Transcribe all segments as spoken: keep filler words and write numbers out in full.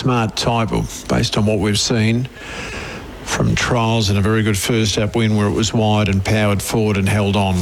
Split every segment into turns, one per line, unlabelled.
smart type, based on what we've seen from trials, and a very good first up win where it was wide and powered forward and held on.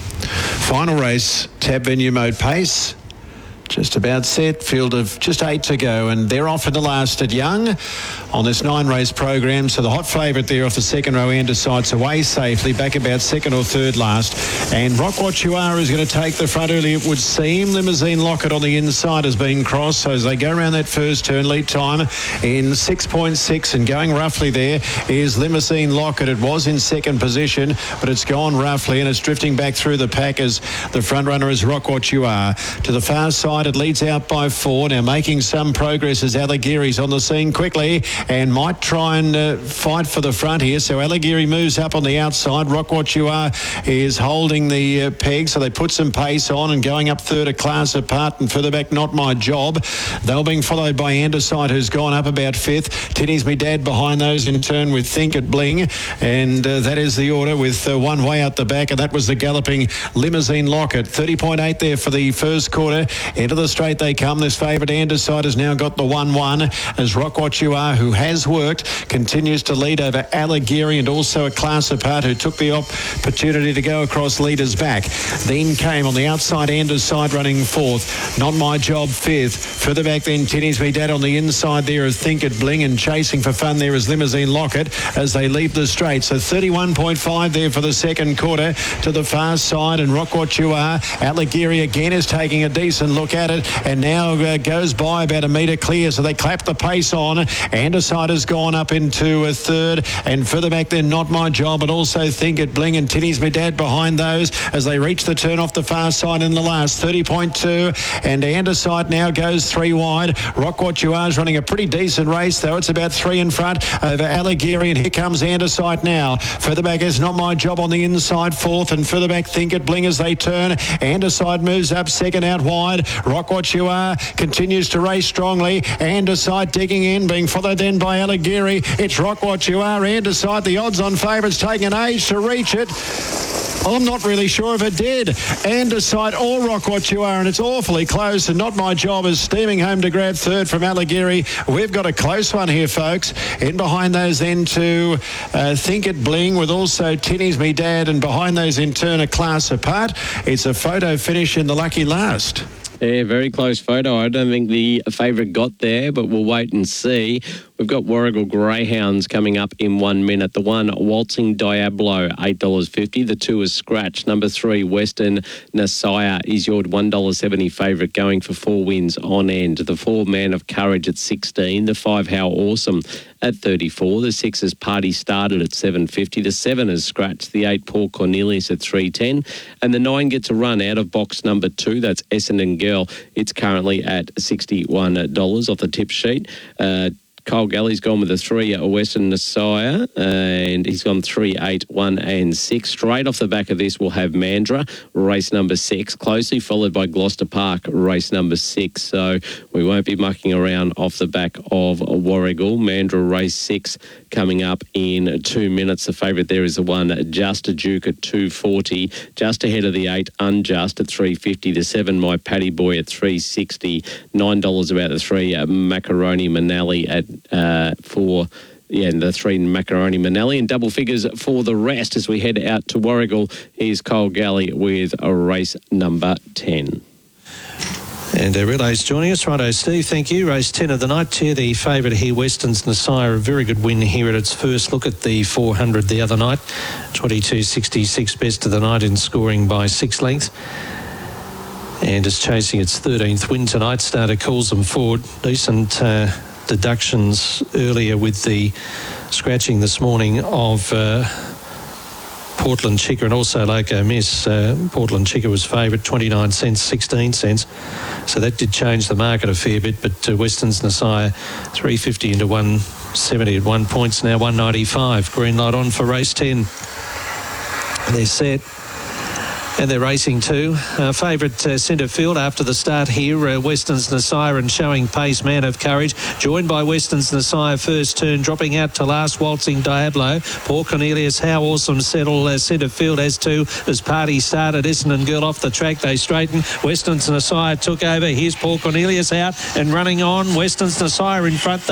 Final race, Tab Venue Mode Pace. Just about set, field of just eight to go, and they're off in the last at Young on this nine-race program. So the hot favourite there off the second row end decides away safely, back about second or third last. And Rock What You Are is going to take the front early, it would seem. Limousine Locket on the inside has been crossed, so as they go around that first turn, lead time in six point six, and going roughly there is Limousine Locket. It was in second position, but it's gone roughly, and it's drifting back through the pack as the front runner is Rock What You Are. To the far side, it leads out by four. Now making some progress as Alighieri's on the scene quickly and might try and uh, fight for the front here. So Alighieri moves up on the outside. Rock What You Are is holding the uh, peg, so they put some pace on and going up third a class apart, and further back Not My Job. They're being followed by Anderside, who's gone up about fifth. Tinny's Me Dad behind those in turn with Think It Bling, and uh, that is the order with uh, one way out the back, and that was the galloping Limousine Locket. thirty point eight there for the first quarter. Into the straight they come. This favourite Anderside has now got the one one as Rock What You Are, who has worked, continues to lead over Alighieri and also a class apart, who took the opportunity to go across leaders back. Then came on the outside Anderside running fourth. Not My Job fifth. Further back then Tinny's Me Dad on the inside there is Think It Bling, and chasing for fun there is Limousine Locket as they leave the straight. So thirty-one point five there for the second quarter to the far side, and Rock What You Are. Alighieri again is taking a decent look at it, and now uh, goes by about a metre clear, so they clap the pace on. Anderside has gone up into a third, and further back then Not My Job, but also Think It Bling and Tinny's Me Dad behind those as they reach the turn off the far side in the last. thirty point two, and Anderside now goes three wide. Rock What You Are is running a pretty decent race, though. It's about three in front over Alighieri, and here comes Anderside now. Further back is Not My Job on the inside, fourth, and further back Think It Bling as they turn. Anderside moves up second out wide. Rock What You Are continues to race strongly. Anderside digging in, being followed then by Alighieri. It's Rock What You Are. Anderside, the odds-on favourites, taking an age to reach it. I'm not really sure if it did. Anderside or Rock What You Are, and it's awfully close, and Not My Job is steaming home to grab third from Alighieri. We've got a close one here, folks. In behind those then to uh, Think It Bling, with also Tinny's Me Dad, and behind those in turn a class apart. It's a photo finish in the lucky last.
Yeah, very close photo. I don't think the favourite got there, but we'll wait and see. We've got Warragul Greyhounds coming up in one minute. The one, Waltzing Diablo, eight dollars fifty. The two is Scratch. Number three, Western Nasaya, is your one dollar seventy favourite, going for four wins on end. The four, Man of Courage, at sixteen. The five, How Awesome, at thirty-four. The six is Party Started at seven fifty. The seven is Scratch. The eight, Paul Cornelius, at three ten. And the nine gets a run out of box number two. That's Essendon Girl. It's currently at sixty-one dollars off the tip sheet. Uh, Kyle Galley's gone with a three, a Western Messiah, and he's gone three, eight, one, and six. Straight off the back of this, we'll have Mandra, race number six, closely followed by Gloucester Park, race number six. So we won't be mucking around off the back of Warragul. Mandra, race six, coming up in two minutes. The favourite there is the one, Just a Duke, at two forty. Just ahead of the eight, Unjust, at three fifty. The seven, My Paddy Boy, at three sixty. nine dollars about the three, uh, Macaroni Manali, at uh, for yeah, and the three, Macaroni Manali, and double figures for the rest as we head out to Warragul. Here's Kyle Galley with a race number ten.
And uh, Relay's joining us. Righto, Steve, thank you. Race ten of the night. Chair, the favourite here, Western's Nasaya, a very good win here at its first look at the four hundred the other night. twenty-two sixty-six, best of the night in scoring by six lengths. And is chasing its thirteenth win tonight. Starter calls them forward. Decent uh, deductions earlier with the scratching this morning of uh, Portland Chica and also Loco Miss. Uh, Portland Chica was favourite, twenty-nine cents, sixteen cents. So that did change the market a fair bit. But uh, Western's Nasaya, three fifty into one seventy at one points, now one ninety-five. Green light on for race ten. They're set. And they're racing too. Uh, favourite uh, centre field after the start here, uh, Western's Nasaya and showing pace, Man of Courage. Joined by Western's Nasaya first turn, dropping out to last, Waltzing Diablo. Paul Cornelius, How Awesome, settle uh, centre field as to as Party Started. Essendon Girl off the track, they straighten. Western's Nasaya took over. Here's Paul Cornelius out and running on. Western's Nasaya in front.